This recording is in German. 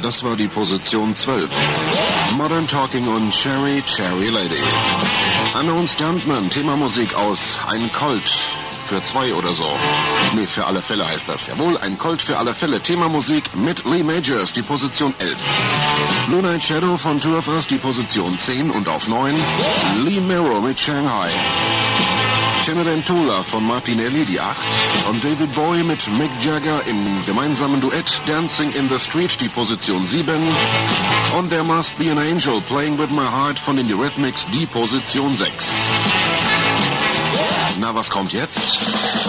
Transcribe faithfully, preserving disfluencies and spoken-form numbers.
das war die Position zwölf. Modern Talking und Cherry Cherry Lady. Unknown Stuntman, Themamusik aus Ein Colt für zwei oder so. Nee, für alle Fälle heißt das. Jawohl, Ein Colt für alle Fälle. Themamusik mit Lee Majors, die Position elf. Blue Night Shadow von Two of Us, die Position zehn und auf neun. Lee Mero mit Shanghai. Cenerentola von Martinelli, die acht. Und David Bowie mit Mick Jagger im gemeinsamen Duett Dancing in the Street, die Position sieben. Und There Must Be an Angel, Playing with My Heart von den Eurythmics, die Position sechs. Na, was kommt jetzt?